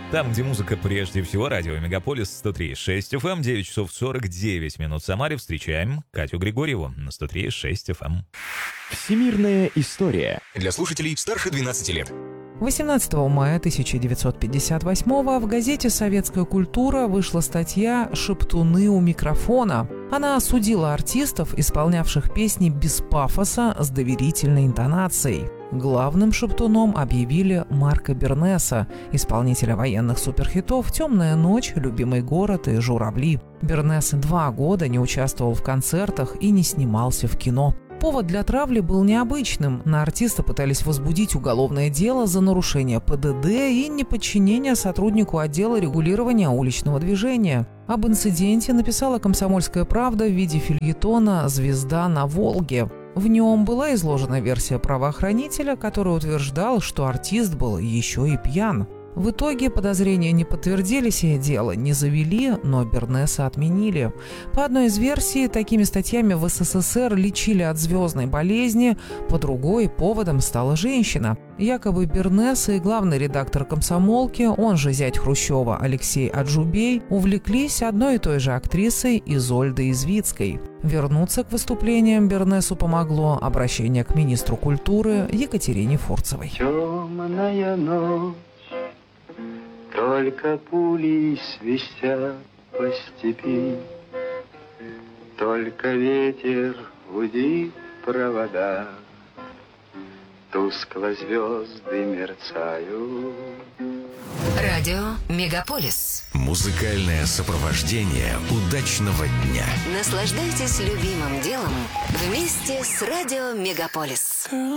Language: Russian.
Там, где музыка прежде всего, радио Мегаполис 103.6 FM, 9 часов 49 минут в Самаре. Встречаем Катю Григорьеву на 103.6 FM. Всемирная история. Для слушателей старше 12 лет. 18 мая 1958 в газете «Советская культура» вышла статья «Шептуны у микрофона». Она осудила артистов, исполнявших песни без пафоса с доверительной интонацией. Главным шептуном объявили Марка Бернеса, исполнителя военных суперхитов «Темная ночь», «Любимый город» и «Журавли». Бернес 2 года не участвовал в концертах и не снимался в кино. Повод для травли был необычным. На артиста пытались возбудить уголовное дело за нарушение ПДД и неподчинение сотруднику отдела регулирования уличного движения. Об инциденте написала «Комсомольская правда» в виде фельетона «Звезда на Волге». В нем была изложена версия правоохранителя, который утверждал, что артист был еще и пьян. В итоге подозрения не подтвердились и дело не завели, но Бернеса отменили. По одной из версий, такими статьями в СССР лечили от звездной болезни, по другой поводом стала женщина. Якобы Бернес и главный редактор «Комсомолки», он же зять Хрущева Алексей Аджубей, увлеклись одной и той же актрисой Изольдой Извицкой. Вернуться к выступлениям Бернесу помогло обращение к министру культуры Екатерине Фурцевой. Темная ночь, только пули свистят по степи, только ветер гудит провода, тускло звезды мерцают. Радио Мегаполис. Музыкальное сопровождение удачного дня. Наслаждайтесь любимым делом вместе с Радио Мегаполис.